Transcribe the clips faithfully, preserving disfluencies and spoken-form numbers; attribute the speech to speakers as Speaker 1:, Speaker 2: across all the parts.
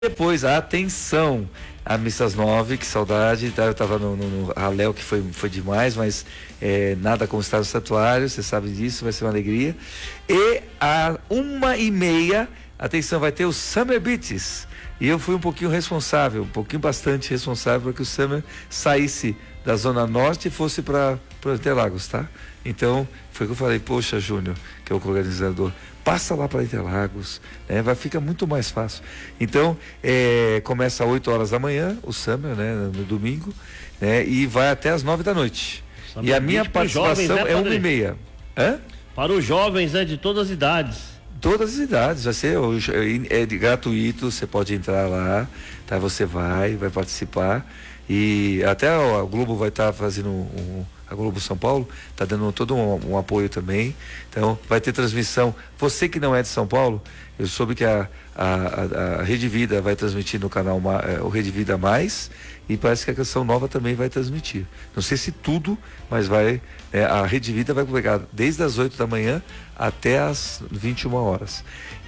Speaker 1: Depois, atenção, a missa às nove, que saudade, tá? Eu tava no, no, no Raléu, que foi, foi demais, mas é, nada como estar no santuário, você sabe disso, vai ser uma alegria. E a uma e meia, atenção, vai ter o Summer Beats. E eu fui um pouquinho responsável, um pouquinho bastante responsável para que o Summer saísse da Zona Norte e fosse para Interlagos, tá? Então, foi que eu falei, poxa, Júnior, que é o organizador, passa lá para Interlagos, né? Vai ficar muito mais fácil. Então, é, começa às oito horas da manhã, o Summer, né? No domingo, né? E vai até às nove da noite. Summer e a minha participação jovens, né, é uma e meia. Hã?
Speaker 2: Para os jovens, né? De todas as idades.
Speaker 1: Todas as idades, vai ser é de gratuito, você pode entrar lá, tá? Você vai, vai participar e até a Globo vai estar tá fazendo um, a Globo São Paulo está dando todo um, um apoio também, então vai ter transmissão. Você que não é de São Paulo, eu soube que a, a, a, a Rede Vida vai transmitir no canal o Rede Vida Mais e parece que a Canção Nova também vai transmitir. Não sei se tudo, mas vai, é, a Rede Vida vai pegar desde as oito da manhã até as vinte e uma horas.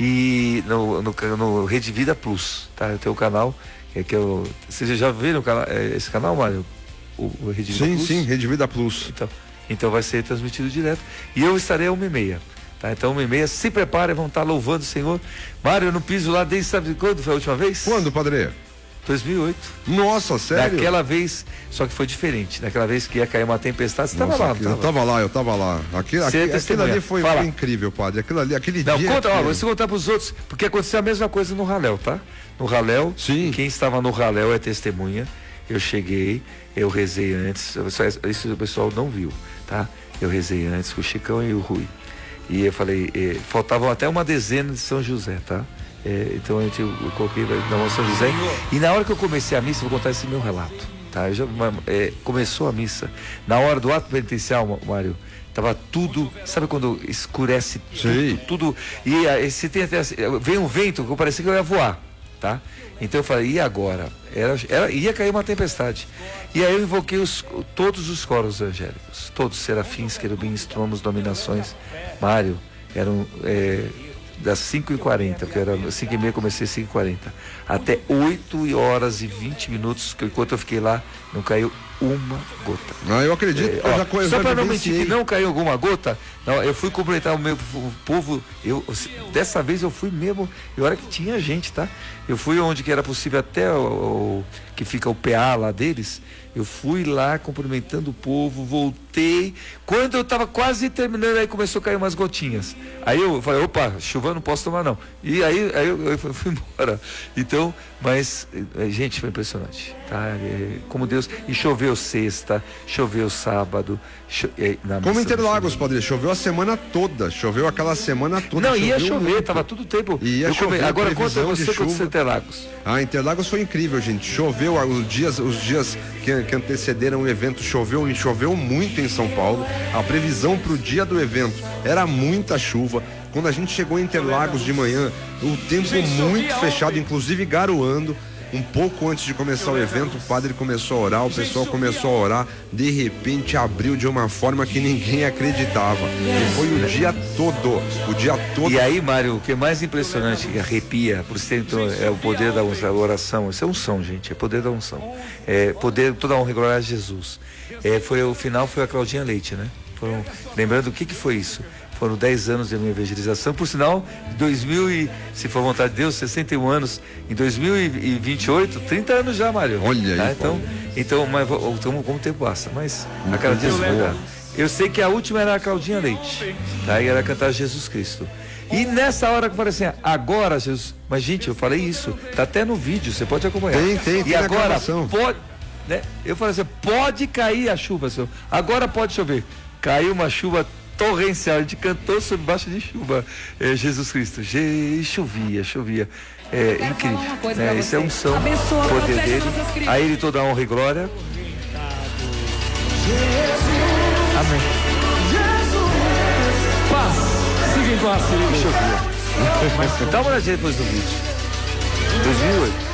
Speaker 1: E no, no, no Rede Vida Plus, tá? Tem o canal, é que eu, vocês já viram o canal, é, esse canal, Mário? O, o Rede Vida
Speaker 3: sim,
Speaker 1: Plus?
Speaker 3: Sim, Rede Vida Plus.
Speaker 1: Então, então vai ser transmitido direto. E eu estarei a uma e meia. Tá? Então, uma e meia, se preparem, vão estar louvando o Senhor. Mário, eu não piso lá desde sabe quando foi a última vez?
Speaker 3: Quando, padre?
Speaker 1: dois mil e oito.
Speaker 3: Nossa, sério?
Speaker 1: Daquela vez, só que foi diferente. Daquela vez que ia cair uma tempestade, você estava lá, não
Speaker 3: Eu estava lá, eu estava lá. Aquilo, aquilo, aquilo ali foi, foi incrível, padre. Aquilo ali, aquele
Speaker 1: não,
Speaker 3: dia.
Speaker 1: Conta,
Speaker 3: que...
Speaker 1: ó, você contar para os outros, porque aconteceu a mesma coisa no Raléu, tá? No Raléu,
Speaker 3: sim.
Speaker 1: Quem estava no Raléu é testemunha. Eu cheguei, eu rezei antes, isso o pessoal não viu, tá? Eu rezei antes com o Chicão e o Rui. E eu falei, eh, faltavam até uma dezena de São José, tá? É, então a gente, eu, eu coloquei na mão São José e na hora que eu comecei a missa, vou contar esse meu relato, tá? Eu já, é, começou a missa, na hora do ato penitencial, Mário, tava tudo, sabe quando escurece tudo, tudo e aí, se tem até, vem um vento que parecia que eu ia voar, tá? Então eu falei, e agora? Era, era, ia cair uma tempestade. E aí eu invoquei os, todos os coros angélicos, todos, serafins, querubins, tronos, dominações. Mário, eram é, das cinco e quarenta, porque era cinco e meia, comecei às cinco e quarenta, até oito horas e vinte minutos, que enquanto eu fiquei lá, não caiu uma gota.
Speaker 3: Ah, eu acredito.
Speaker 1: É, ó,
Speaker 3: eu já, eu
Speaker 1: só para não
Speaker 3: mentir
Speaker 1: mentir que não caiu alguma gota, não, eu fui cumprimentar o meu o povo, eu, dessa vez eu fui mesmo, e olha que tinha gente, tá? Eu fui onde que era possível, até o, o que fica o P A lá deles, eu fui lá cumprimentando o povo, voltei, quando eu tava quase terminando, aí começou a cair umas gotinhas, aí eu falei, opa, chuva eu não posso tomar não, e aí, aí eu, eu fui embora, então, mas, gente, foi impressionante, tá? É, como Deus, e choveu sexta, choveu sábado, cho, é, na
Speaker 3: como Interlagos, padre, choveu a semana toda, choveu aquela semana toda.
Speaker 1: Não, ia chover, muito. Tava tudo tempo.
Speaker 3: Ia eu chover, come...
Speaker 1: Agora conta você quanto você Interlagos.
Speaker 3: Ah, Interlagos foi incrível, gente. Choveu os dias, os dias que, que antecederam o evento, choveu e choveu muito em São Paulo. A previsão para o dia do evento era muita chuva. Quando a gente chegou em Interlagos de manhã, o tempo muito fechado, inclusive garoando. Um pouco antes de começar o evento, o padre começou a orar, o pessoal começou a orar, de repente abriu de uma forma que ninguém acreditava. E foi o dia todo, o dia todo.
Speaker 1: E aí, Mário, o que é mais impressionante, que arrepia, por ser é o poder da oração, isso é unção, gente, é poder da unção. É poder, toda a honra e glória a Jesus. É, foi, o final foi a Claudinha Leite, né? Foram, lembrando o que que foi isso? Foram dez anos de minha evangelização, por sinal, em dois mil e, se for vontade de Deus, sessenta e um anos, em dois mil e vinte e oito, trinta anos já, Mário.
Speaker 3: Olha
Speaker 1: tá?
Speaker 3: aí,
Speaker 1: Então, então mas, então, como o tempo passa, mas a cada dia voa. Eu sei que a última era a Claudinha Leite, tá? E era cantar Jesus Cristo. E nessa hora que eu falei assim, agora Jesus, mas gente, eu falei isso, tá até no vídeo, você pode acompanhar.
Speaker 3: Tem, tem,
Speaker 1: e
Speaker 3: tem
Speaker 1: agora pode, né? Eu falei assim, pode cair a chuva, senhor. Agora pode chover. Caiu uma chuva torrencial, a gente cantou sobre baixo de chuva, é, Jesus Cristo, Je, chovia, chovia, é incrível, né? Esse é um unção, poder dele, a ele toda a honra e glória. Amém.
Speaker 4: Paz, siga em paz,
Speaker 1: chovia. Dá uma olhadinha depois do vídeo. dois mil e oito.